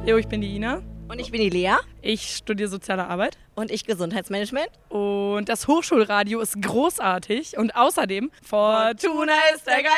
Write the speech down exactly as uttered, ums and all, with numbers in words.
Jo, ich bin die Ina. Und ich bin die Lea. Ich studiere Soziale Arbeit. Und ich Gesundheitsmanagement. Und das Hochschulradio ist großartig. Und außerdem, Fortuna ist der Geist.